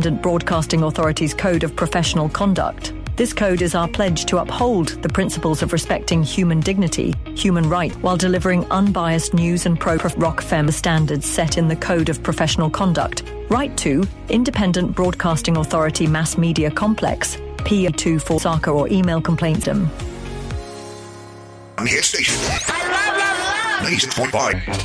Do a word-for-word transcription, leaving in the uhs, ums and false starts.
Independent Broadcasting Authority's Code of Professional Conduct. This code is our pledge to uphold the principles of respecting human dignity, human rights, while delivering unbiased news and pro-Rock F M standards set in the Code of Professional Conduct. Write to Independent Broadcasting Authority Mass Media Complex, P O two four Saka, or email complaints them. On the hit station. I love, love, love. ninety-six point five.